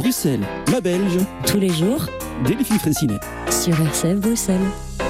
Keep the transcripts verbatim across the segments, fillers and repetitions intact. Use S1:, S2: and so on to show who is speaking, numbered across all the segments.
S1: Bruxelles, ma Belge.
S2: Tous les jours,
S1: Delphine Fraissinet.
S2: Sur R C F Bruxelles.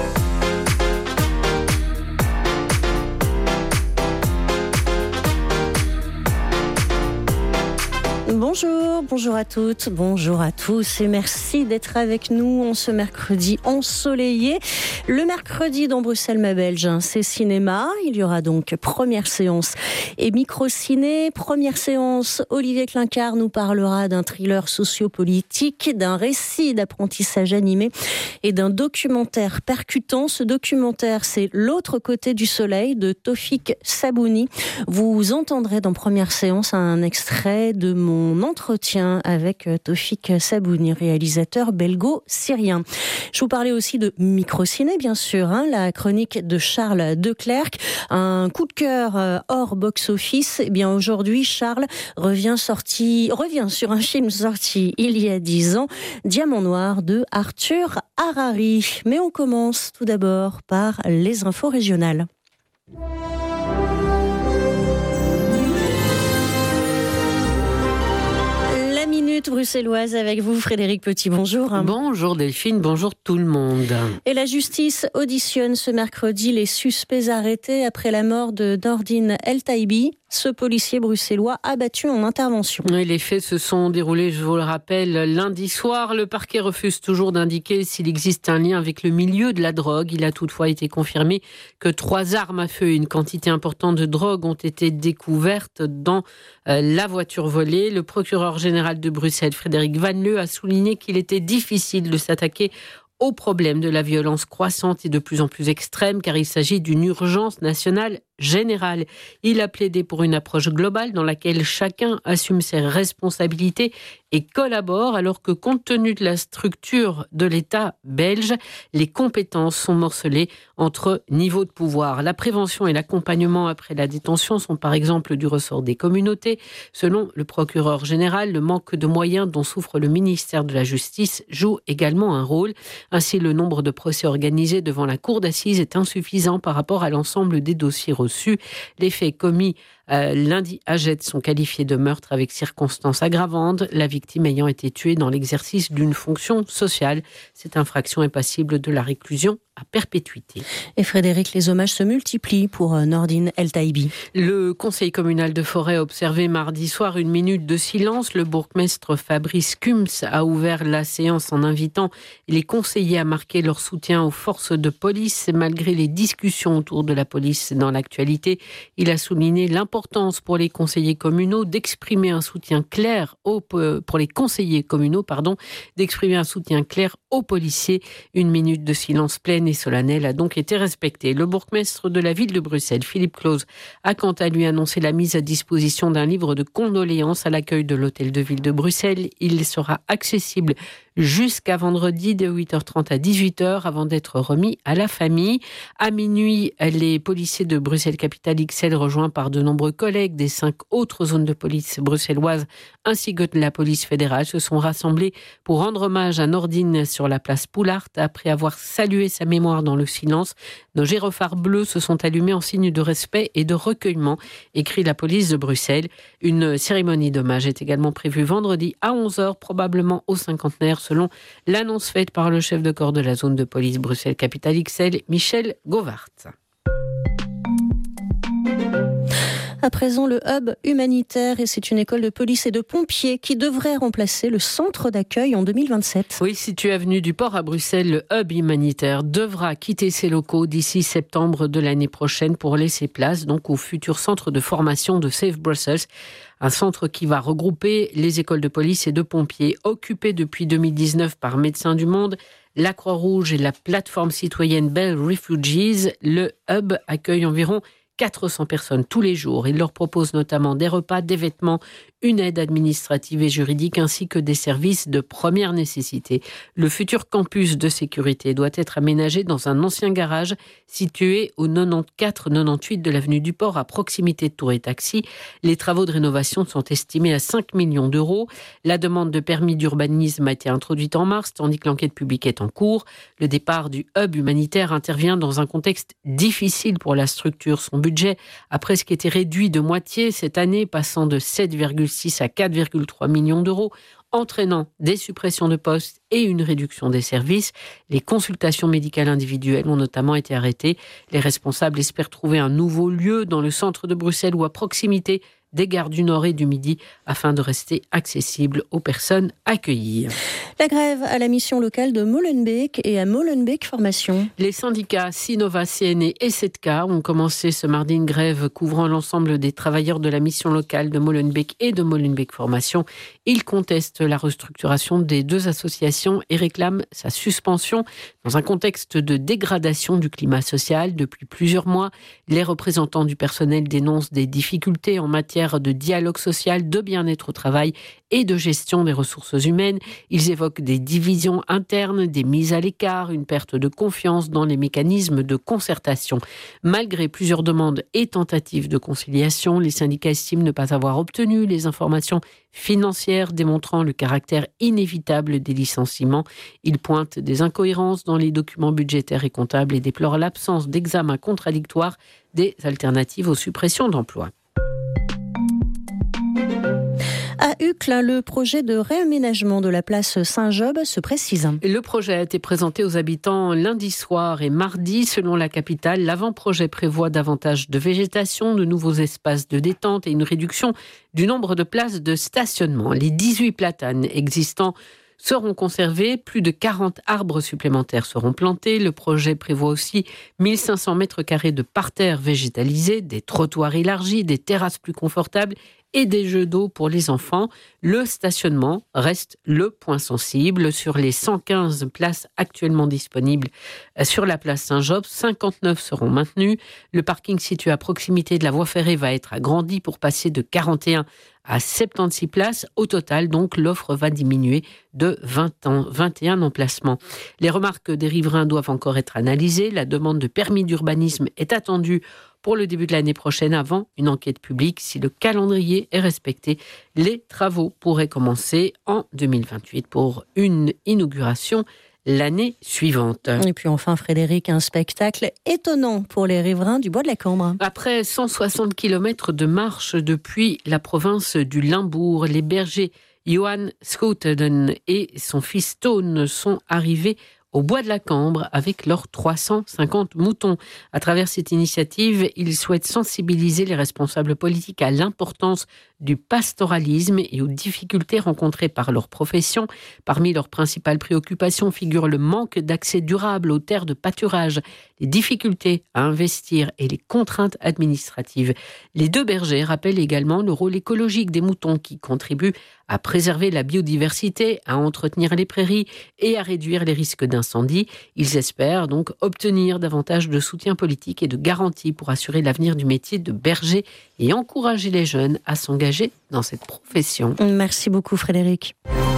S2: Bonjour, bonjour à toutes, bonjour à tous et merci d'être avec nous en ce mercredi ensoleillé. Le mercredi dans Bruxelles, ma Belge, c'est cinéma. Il y aura donc première séance et micro-ciné. Première séance, Olivier Clincard nous parlera d'un thriller sociopolitique, d'un récit d'apprentissage animé et d'un documentaire percutant. Ce documentaire, c'est L'autre côté du soleil de Taoufik Sabouni. Vous entendrez dans première séance un extrait de mon entretien avec Taoufik Sabouni, réalisateur belgo-syrien. Je vous parlais aussi de micro-ciné, bien sûr, hein, la chronique de Charles Declercq, un coup de cœur hors box-office. Eh bien, aujourd'hui, Charles revient, sorti, revient sur un film sorti il y a dix ans, Diamant Noir de Arthur Harari. Mais on commence tout d'abord par les infos régionales. Bruxelloise avec vous, Frédéric Petit, bonjour.
S3: Bonjour Delphine, bonjour tout le monde.
S2: Et la justice auditionne ce mercredi les suspects arrêtés après la mort de Nordine El Taïbi, ce policier bruxellois abattu en intervention.
S3: Et les faits se sont déroulés, je vous le rappelle, lundi soir. Le parquet refuse toujours d'indiquer s'il existe un lien avec le milieu de la drogue. Il a toutefois été confirmé que trois armes à feu et une quantité importante de drogue ont été découvertes dans euh, la voiture volée. Le procureur général de Bruxelles, Frédéric Van Leu, a souligné qu'il était difficile de s'attaquer au problème de la violence croissante et de plus en plus extrême, car il s'agit d'une urgence nationale générale. Il a plaidé pour une approche globale dans laquelle chacun assume ses responsabilités et collabore, alors que compte tenu de la structure de l'État belge, les compétences sont morcelées entre niveaux de pouvoir. La prévention et l'accompagnement après la détention sont par exemple du ressort des communautés. Selon le procureur général, le manque de moyens dont souffre le ministère de la Justice joue également un rôle. Ainsi, le nombre de procès organisés devant la cour d'assises est insuffisant par rapport à l'ensemble des dossiers reçus. Les faits commis euh, lundi à Jette sont qualifiés de meurtre avec circonstances aggravantes, la victime ayant été tuée dans l'exercice d'une fonction sociale. Cette infraction est passible de la réclusion à perpétuité.
S2: Et Frédéric, les hommages se multiplient pour Nordine El Taïbi.
S3: Le conseil communal de Forêt a observé mardi soir une minute de silence. Le bourgmestre Fabrice Kums a ouvert la séance en invitant les conseillers à marquer leur soutien aux forces de police. Malgré les discussions autour de la police dans l'actualité, il a souligné l'importance pour les conseillers communaux d'exprimer un soutien clair aux, pour les conseillers communaux, pardon, d'exprimer un soutien clair aux policiers. Une minute de silence pleine et solennelle a donc été respectée. Le bourgmestre de la ville de Bruxelles, Philippe Claus, a quant à lui annoncé la mise à disposition d'un livre de condoléances à l'accueil de l'hôtel de ville de Bruxelles. Il sera accessible jusqu'à vendredi de huit heures trente à dix-huit heures avant d'être remis à la famille. À minuit, les policiers de Bruxelles-Capitale X L, rejoints par de nombreux collègues des cinq autres zones de police bruxelloises ainsi que de la police fédérale, se sont rassemblés pour rendre hommage à Nordine sur la place Poulart. Après avoir salué sa mémoire dans le silence, nos gyrophares bleus se sont allumés en signe de respect et de recueillement, écrit la police de Bruxelles. Une cérémonie d'hommage est également prévue vendredi à onze heures, probablement au cinquantenaire, selon l'annonce faite par le chef de corps de la zone de police Bruxelles-Capitale X L, Michel Govart.
S2: À présent, le hub humanitaire, et c'est une école de police et de pompiers qui devrait remplacer le centre d'accueil en deux mille vingt-sept.
S3: Oui, situé avenue du Port à Bruxelles, le hub humanitaire devra quitter ses locaux d'ici septembre de l'année prochaine pour laisser place donc au futur centre de formation de Safe Brussels. Un centre qui va regrouper les écoles de police et de pompiers, occupé depuis deux mille dix-neuf par Médecins du Monde, la Croix-Rouge et la plateforme citoyenne Bell Refugees. Le hub accueille environ quatre cents personnes tous les jours. Il leur propose notamment des repas, des vêtements, une aide administrative et juridique ainsi que des services de première nécessité. Le futur campus de sécurité doit être aménagé dans un ancien garage situé au quatre-vingt-quatorze quatre-vingt-dix-huit de l'avenue du Port à proximité de Tour et Taxi. Les travaux de rénovation sont estimés à cinq millions d'euros. La demande de permis d'urbanisme a été introduite en mars tandis que l'enquête publique est en cours. Le départ du hub humanitaire intervient dans un contexte difficile pour la structure. Son budget a presque été réduit de moitié cette année, passant de sept virgule six à quatre virgule trois millions d'euros. entraînant des suppressions de postes et une réduction des services. Les consultations médicales individuelles ont notamment été arrêtées. Les responsables espèrent trouver un nouveau lieu dans le centre de Bruxelles ou à proximité des gares du Nord et du Midi afin de rester accessible aux personnes accueillies.
S2: La grève à la mission locale de Molenbeek et à Molenbeek Formation.
S3: Les syndicats Sinova, C N E et sept K ont commencé ce mardi une grève couvrant l'ensemble des travailleurs de la mission locale de Molenbeek et de Molenbeek Formation. Ils contestent la restructuration des deux associations et réclament sa suspension dans un contexte de dégradation du climat social. Depuis plusieurs mois, les représentants du personnel dénoncent des difficultés en matière de dialogue social, de bien-être au travail et de gestion des ressources humaines. Ils évoquent des divisions internes, des mises à l'écart, une perte de confiance dans les mécanismes de concertation. Malgré plusieurs demandes et tentatives de conciliation, les syndicats estiment ne pas avoir obtenu les informations financières démontrant le caractère inévitable des licenciements. Ils pointent des incohérences dans les documents budgétaires et comptables et déplorent l'absence d'examen contradictoire des alternatives aux suppressions d'emplois.
S2: À Uccle, le projet de réaménagement de la place Saint-Job se précise.
S3: Le projet a été présenté aux habitants lundi soir et mardi. Selon la capitale, l'avant-projet prévoit davantage de végétation, de nouveaux espaces de détente et une réduction du nombre de places de stationnement. Les dix-huit platanes existants seront conservés, plus de quarante arbres supplémentaires seront plantés. Le projet prévoit aussi mille cinq cents mètres carrés de parterres végétalisés, des trottoirs élargis, des terrasses plus confortables et des jeux d'eau pour les enfants. Le stationnement reste le point sensible. Sur les cent quinze places actuellement disponibles sur la place Saint-Job, cinquante-neuf seront maintenues. Le parking situé à proximité de la voie ferrée va être agrandi pour passer de quarante et un à soixante-seize places. Au total, donc, l'offre va diminuer de vingt ans, vingt et un emplacements. Les remarques des riverains doivent encore être analysées. La demande de permis d'urbanisme est attendue pour le début de l'année prochaine avant une enquête publique. Si le calendrier est respecté, les travaux pourraient commencer en deux mille vingt-huit pour une inauguration l'année suivante.
S2: Et puis enfin, Frédéric, un spectacle étonnant pour les riverains du Bois de la Cambre.
S3: Après cent soixante kilomètres de marche depuis la province du Limbourg, les bergers Johan Schouten et son fils Stone sont arrivés au Bois de la Cambre avec leurs trois cent cinquante moutons. À travers cette initiative, ils souhaitent sensibiliser les responsables politiques à l'importance du pastoralisme et aux difficultés rencontrées par leur profession. Parmi leurs principales préoccupations figurent le manque d'accès durable aux terres de pâturage, les difficultés à investir et les contraintes administratives. Les deux bergers rappellent également le rôle écologique des moutons qui contribuent à préserver la biodiversité, à entretenir les prairies et à réduire les risques d'incendie. Ils espèrent donc obtenir davantage de soutien politique et de garanties pour assurer l'avenir du métier de berger et encourager les jeunes à s'engager dans cette profession.
S2: Merci beaucoup Frédéric.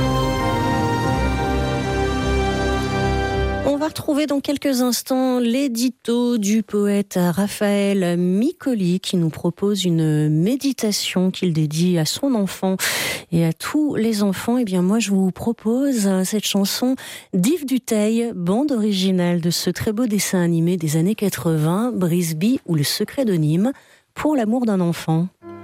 S2: On va retrouver dans quelques instants l'édito du poète Raphaël Micoli qui nous propose une méditation qu'il dédie à son enfant et à tous les enfants. Eh bien moi je vous propose cette chanson d'Yves Duteil, bande originale de ce très beau dessin animé des années quatre-vingts, Brisby ou Le secret de Nîmes, pour l'amour d'un enfant.